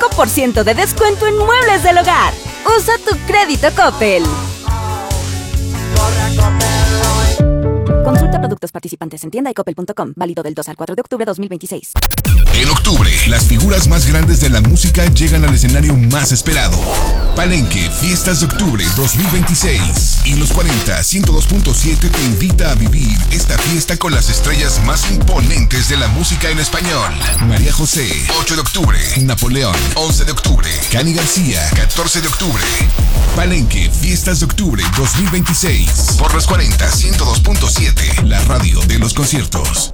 25% de descuento en muebles del hogar. Usa tu crédito Coppel. Consulta productos participantes en tienda y coppel.com. Válido del 2 al 4 de octubre 2026. En octubre, las figuras más grandes de la música llegan al escenario más esperado. Palenque Fiestas de Octubre 2026. Y Los 40 102.7 te invita a vivir esta fiesta con las estrellas más imponentes de la música en español. María José, 8 de octubre. Napoleón, 11 de octubre. Cani García, 14 de octubre. Palenque Fiestas de Octubre 2026. Por Los 40 102.7, la radio de los conciertos.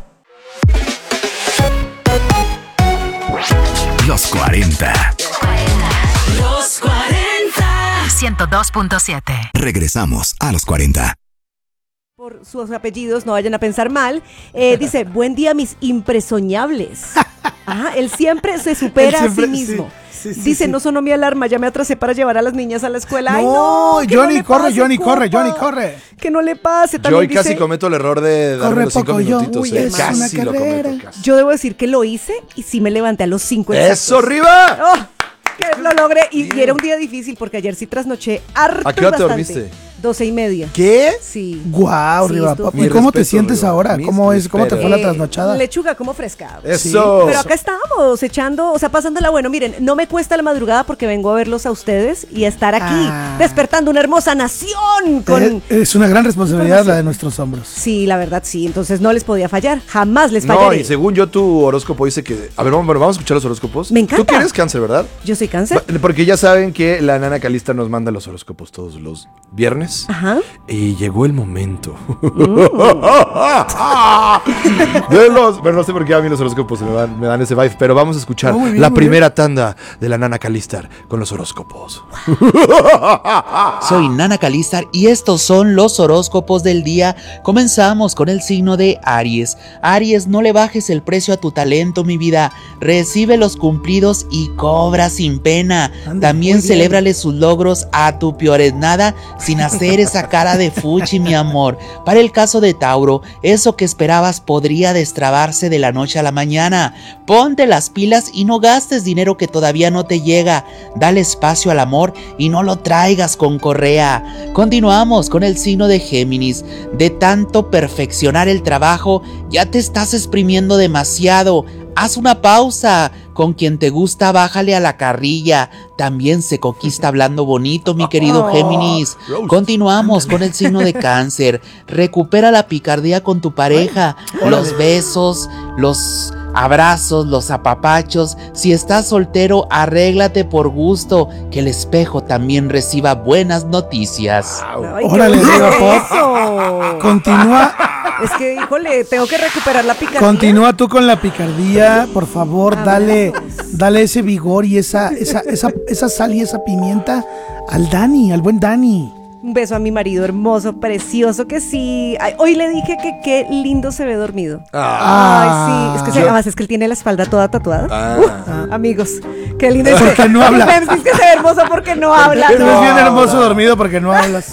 Los 40. Los 40. 102.7. Regresamos a los 40. Por sus apellidos, no vayan a pensar mal. Dice, buen día, mis impresoñables. Ajá, él siempre se supera a sí mismo. Dice, no sonó mi alarma, ya me atrasé para llevar a las niñas a la escuela. Ay, no, Johnny, corre, Johnny, corre. Que no le pase. Yo También hoy casi dice, cometo el error de darme los 5 minutitos. Uy, es casi una lo carrera. cometo. Casi. Yo debo decir que lo hice y sí me levanté a los 5 exactos. ¡Eso, arriba! ¡Oh! Que lo logré y era un día difícil porque ayer sí trasnoché harto. ¿A qué hora te bastante. dormiste? 12:30. ¿qué? Sí. Guau, Sí, Riva. estuvo ¿Y cómo te respeto, sientes Riva. ahora? Mis ¿Cómo te fue la trasnochada? Lechuga como fresca. ¡Eso! Pero acá estamos, echando, o sea, pasándola bueno. Miren, no me cuesta la madrugada porque vengo a verlos a ustedes y a estar aquí, despertando una hermosa nación. Es una gran responsabilidad la de nuestros hombros. Sí, la verdad, sí. Entonces no les podía fallar. Jamás les fallaré. No, y según yo, tu horóscopo dice que... A ver, vamos a escuchar los horóscopos. Me encanta. Tú que eres Cáncer, ¿verdad? Yo soy Cáncer. Porque ya saben que la Nana Calista nos manda los horóscopos todos los viernes. Ajá. Y llegó el momento. Pero no sé por qué a mí los horóscopos me dan ese vibe. Pero vamos a escuchar la primera tanda de la Nana Calistar con los horóscopos. Soy Nana Calistar y estos son los horóscopos del día. Comenzamos con el signo de Aries. Aries, no le bajes el precio a tu talento, mi vida. Recibe los cumplidos y cobra sin pena. También celébrale sus logros a tu pioresnada sin hacer esa cara de fuchi, mi amor. Para el caso de Tauro, eso que esperabas podría destrabarse de la noche a la mañana. Ponte las pilas y no gastes dinero que todavía no te llega. Dale espacio al amor y no lo traigas con correa. Continuamos con el signo de Géminis. De tanto perfeccionar el trabajo, ya te estás exprimiendo demasiado. Haz una pausa. Con quien te gusta, bájale a la carrilla. También se conquista hablando bonito, mi querido Géminis. Continuamos con el signo de Cáncer. Recupera la picardía con tu pareja. Los besos, los abrazos, los apapachos. Si estás soltero, arréglate por gusto. Que el espejo también reciba buenas noticias. Órale, Riva Pop. Continúa. Es que, híjole, tengo que recuperar la picardía. Continúa tú con la picardía, por favor, dale ese vigor y esa sal y esa pimienta al buen Dani. Un beso a mi marido hermoso, precioso, que sí. Ay, hoy le dije que qué lindo se ve dormido. Ay, sí. Es que él tiene la espalda toda tatuada. Amigos, qué lindo. Porque no habla. Es que se ve hermoso porque no habla. Es bien hermoso dormido porque no hablas.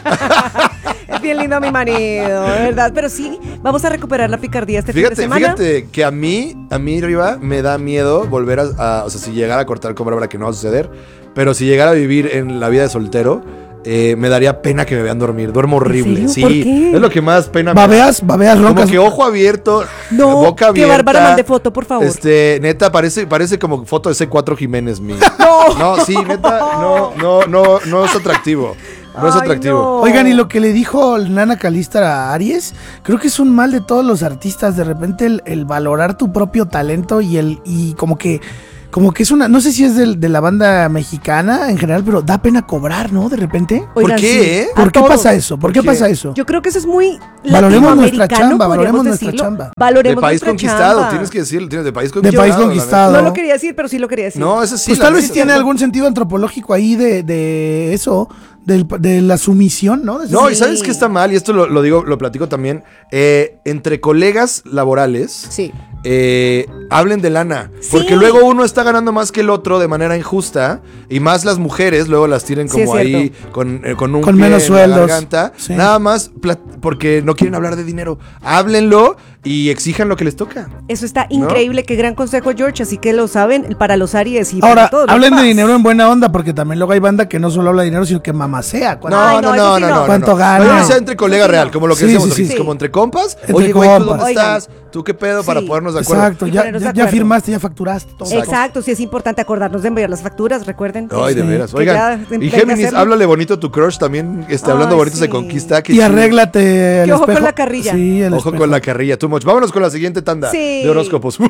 Es bien lindo mi marido, de verdad. Pero sí, vamos a recuperar la picardía este fin de semana. Fíjate que a mí, Riva, me da miedo volver o sea, si llegara a cortar con Bárbara, que no va a suceder, pero si llegara a vivir en la vida de soltero, me daría pena que me vean dormir. Duermo horrible. ¿En serio? Sí, ¿Por qué? es lo que más pena me da. Babeas, roncas. Como que ojo abierto, boca abierta. Que Bárbara mande foto, por favor. Neta, parece como foto de C4 Jiménez mío. No, sí, neta, no es atractivo. No es atractivo. No. Oigan, y lo que le dijo el Nana Calistar a Aries, creo que es un mal de todos los artistas. De repente el valorar tu propio talento y como que es una, no sé si es de la banda mexicana en general, pero da pena cobrar, ¿no? De repente. Oigan, ¿Por qué? sí, ¿Por qué todos. pasa eso? ¿Por qué pasa eso? Yo creo que eso es muy Valoremos nuestra latinoamericano, chamba, podríamos valoremos nuestra decirlo. chamba. Valoremos De país nuestra conquistado, chamba. tienes que decirlo, tienes de país De conquistado. país conquistado. No lo quería decir, pero sí lo quería decir. No, eso sí. Pues la tal vez neta. tiene algún sentido antropológico ahí de eso, de la sumisión, ¿no? No, y ¿sabes qué está mal? Y esto lo platico también. Entre colegas laborales, Sí. hablen de lana. Sí. Porque luego uno está ganando más que el otro de manera injusta. Y más las mujeres luego las tienen Sí, como es ahí con un Con pie menos en sueldos. la garganta. Sí. Nada más porque no quieren hablar de dinero. Háblenlo y exijan lo que les toca. Eso está increíble, qué gran consejo, George, así que lo saben para los Aries y ahora, para todos. hablen de dinero en buena onda, porque también luego hay banda que no solo habla de dinero, sino que mamacea. No. ¿Cuánto gana? Pero sea entre colega real, como lo que decíamos, como entre compas. Entre Oye, güey, ¿tú compas. dónde estás? ¿Tú qué pedo? Para ponernos de acuerdo. Exacto, ya firmaste, ya facturaste. Todo. Exacto, sí es importante acordarnos de enviar las facturas, recuerden. Ay, de veras. Oigan, y Géminis, háblale bonito a tu crush también, hablando bonito se conquista. Y arréglate el ojo espejo. con la carrilla. Sí, el ojo espejo. con la carrilla, too much. Vámonos con la siguiente tanda de horóscopos.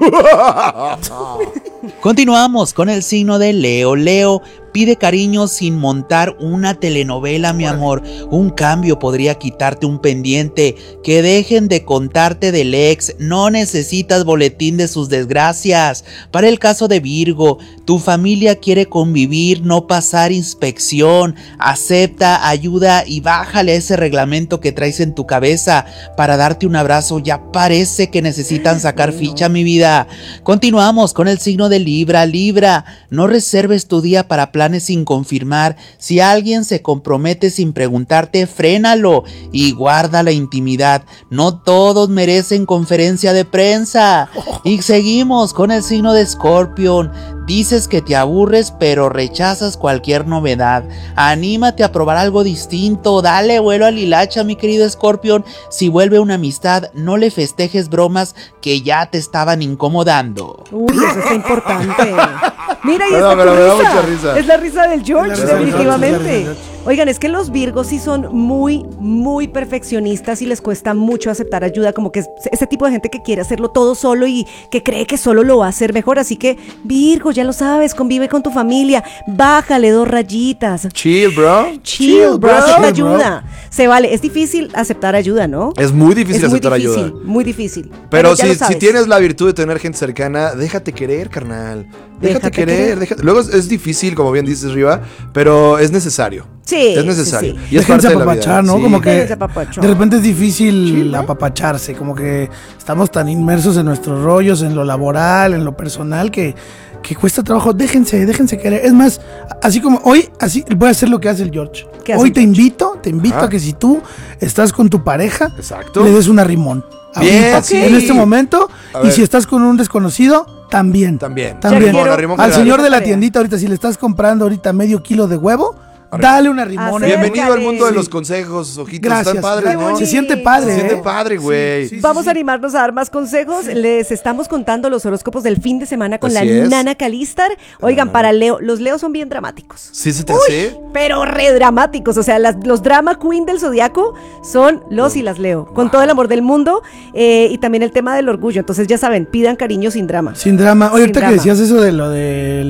Continuamos con el signo de Leo. Leo, pide cariño sin montar una telenovela, mi amor. Un cambio podría quitarte un pendiente. Que dejen de contarte del ex. No necesitas boletín de sus desgracias. Para el caso de Virgo, tu familia quiere convivir, no pasar inspección. Acepta, ayuda y bájale a ese reglamento que traes en tu cabeza para darte un abrazo. Ya parece que necesitan sacar ficha, mi vida. Continuamos con el signo de Libra. Libra, no reserves tu día para planes sin confirmar. Si alguien se compromete sin preguntarte, frénalo y guarda la intimidad. No todos merecen conferencia de prensa. Y seguimos con el signo de Escorpión. Dices que te aburres, pero rechazas cualquier novedad. Anímate a probar algo distinto. Dale vuelo al hilacha, mi querido Escorpión. Si vuelve una amistad, no le festejes bromas que ya te estaban incomodando. Uy, eso está importante. Mira, y Pero esta me da risa. mucha risa. Es la risa del George, Es la risa del definitivamente. George. Oigan, es que los Virgos sí son muy, muy perfeccionistas y les cuesta mucho aceptar ayuda, como que es ese tipo de gente que quiere hacerlo todo solo y que cree que solo lo va a hacer mejor. Así que, Virgo, ya lo sabes, convive con tu familia, bájale 2 rayitas. Chill, bro. Chill, bro, acepta Chill, ayuda. Se vale, es difícil aceptar ayuda, ¿no? Es muy difícil aceptar difícil, ayuda. muy difícil. Pero ya lo si sabes. tienes la virtud de tener gente cercana, déjate querer, carnal. Déjate querer. Luego es difícil, como bien dices, Riva, pero es necesario. Sí, Es necesario. sí, sí. Y es Déjense parte de la apapachar, vida. ¿no? Sí. Como que Déjense apapachar. de repente es difícil apapacharse, como que estamos tan inmersos en nuestros rollos, en lo laboral, en lo personal, que cuesta trabajo. Déjense querer. Es más, así como hoy, así voy a hacer lo que hace el George. ¿Qué hace Hoy el te invito Ajá. a que si tú estás con tu pareja, Exacto. le des un arrimón. Bien, Ahorita, sí. en este momento, A y ver. si estás con un desconocido, también. También. Ya quiero- Arrimón Al general. señor de la Tarea. tiendita ahorita, si le estás comprando ahorita medio kilo de huevo, dale un arrimón. Acércale. Bienvenido al mundo de Sí. los consejos, ojitos. Gracias. Están padres, Qué ¿no? bonito. Se siente padre, Se siente ¿eh? padre, güey. Sí, sí, Vamos sí. a animarnos a dar más consejos. Les estamos contando los horóscopos del fin de semana con Así la es. Nana Calistar. Oigan, para Leo, los Leos son bien dramáticos. ¿Sí se te hace? Pero re dramáticos. O sea, los drama queen del zodiaco son los y las Leo. Con todo el amor del mundo y también el tema del orgullo. Entonces, ya saben, pidan cariño sin drama. Sin drama. Oye, Sin ahorita que drama. decías eso de lo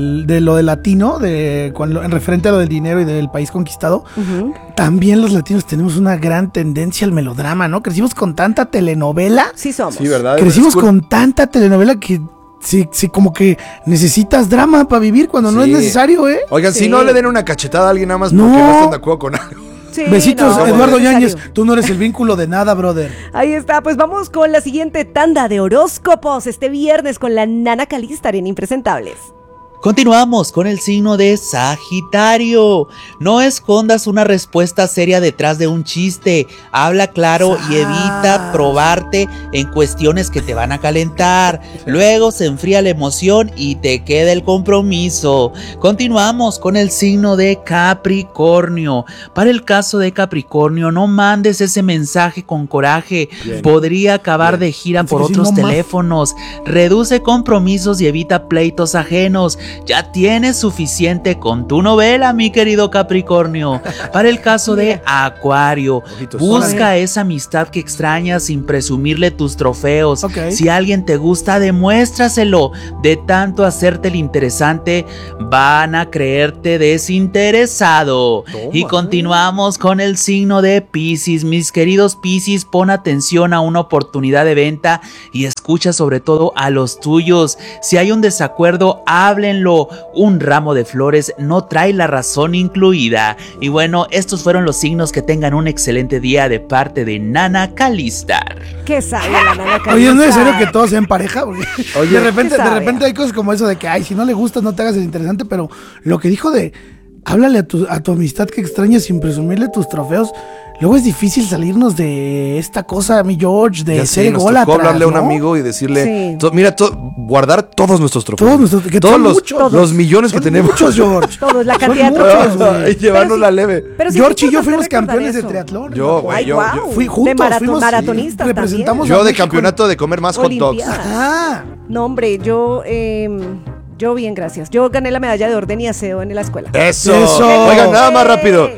de latino, en referente a lo del dinero y del país conquistado, Ujú. también los latinos tenemos una gran tendencia al melodrama, ¿no? Crecimos con tanta telenovela, Sí somos. Sí, ¿verdad? crecimos Es con tanta telenovela que sí, como que necesitas drama para vivir cuando no es Sí. necesario, ¿eh? Oigan, si Sí. no le den una cachetada a alguien nada más No. porque no están de acuerdo con algo. Sí, Besitos, no, Eduardo no es Yáñez, necesario. tú no eres el vínculo de nada, brother. Ahí está, pues vamos con la siguiente tanda de horóscopos este viernes con la Nana Calistar en Impresentables. Continuamos con el signo de Sagitario. No escondas una respuesta seria detrás de un chiste. Habla claro y evita probarte en cuestiones que te van a calentar. Luego se enfría la emoción y te queda el compromiso. Continuamos con el signo de Capricornio. Para el caso de Capricornio, no mandes ese mensaje con coraje. Bien. Podría acabar de gira Pensé por que sí, otros no más. teléfonos. Reduce compromisos y evita pleitos ajenos. Ya tienes suficiente con tu novela, mi querido Capricornio. Para el caso de Acuario, Ojitos. busca esa amistad que extrañas sin presumirle tus trofeos. Ok. Si alguien te gusta, demuéstraselo. De tanto hacerte el interesante, van a creerte desinteresado. Y continuamos con el signo de Piscis. Mis queridos Piscis, pon atención a una oportunidad de venta y escucha sobre todo a los tuyos. Si hay un desacuerdo, háblenlo. Un ramo de flores no trae la razón incluida. Y bueno, estos fueron los signos. Que tengan un excelente día de parte de Nana Calistar. ¿Qué sabe la Nana Calistar? Oye, ¿es necesario que todos sean pareja? Porque Oye, de repente ¿qué sabe? hay cosas como eso de que, ay, si no le gustas, no te hagas el interesante, pero lo que dijo de háblale a tu amistad que extrañas sin presumirle tus trofeos, luego es difícil salirnos de esta cosa, mi George, de Ya ser sé, nos ególatra, tocó hablarle a un ¿no? amigo y decirle, Sí. mira, guardar todos nuestros trofeos. Que todos son los, muchos. los millones que Son tenemos. muchos, George. Todos, la Son cantidad de muchos, trofeos. güey. Y llevarnos Pero la sí- leve. Pero sí George es y yo importante fuimos recordar campeones de eso. triatlón. Yo, güey, Ay, yo- guau. Fui juntos, de maratonistas representamos también. a Yo de México en- campeonato de comer más hot dogs. Olimpiadas. Ah, No, hombre, yo bien, gracias. Yo gané la medalla de orden y aseo en la escuela. Eso. Eso. Oigan, nada más rápido.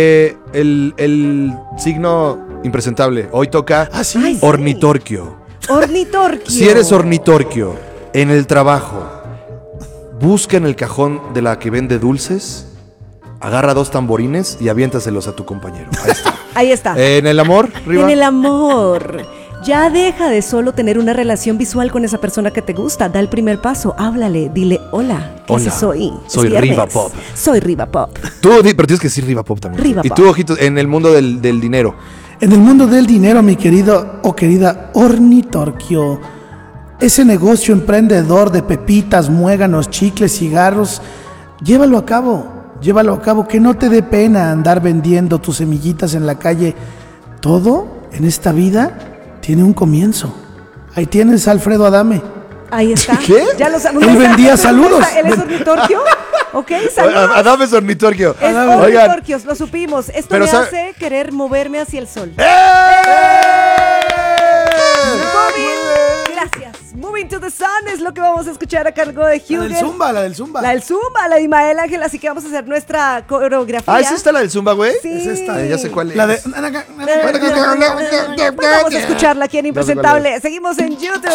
El signo impresentable. Hoy toca ah, sí. Ay, sí. ornitorquio. Ornitorquio. Si eres ornitorquio en el trabajo, busca en el cajón de la que vende dulces, agarra 2 tamborines y aviéntaselos a tu compañero. Ahí está. Ahí está. En el amor, Riva. En el amor. Ya deja de solo tener una relación visual con esa persona que te gusta. Da el primer paso, háblale, dile hola, que Hola, así soy. Es soy viernes. Riva Pop. Soy Riva Pop. Pero tienes que decir Riva Pop también. Riva y Pop. tú, ojito, en el mundo del dinero. En el mundo del dinero, mi querido o querida ornitorquio, ese negocio emprendedor de pepitas, muéganos, chicles, cigarros, llévalo a cabo, que no te dé pena andar vendiendo tus semillitas en la calle. Todo en esta vida tiene un comienzo. Ahí tienes a Alfredo Adame. Ahí está. ¿Qué? Ya lo sabes. Él vendía saludos. ¿Él es ornitorquio? Ok, saludos. Adame es ornitorquio. Es Oigan. ornitorquios, lo supimos. Esto Pero me sabe- hace querer moverme hacia el sol. Gracias. Moving to the Sun es lo que vamos a escuchar a cargo de La del Hugo. Zumba, la del Zumba. La del Zumba, la de Imael Ángel, así que vamos a hacer nuestra coreografía. Ah, ¿es esta la del Zumba, güey? Sí. Es esta. Ya sé cuál es. La de... Pues vamos a escucharla aquí en Impresentable. Seguimos en YouTube.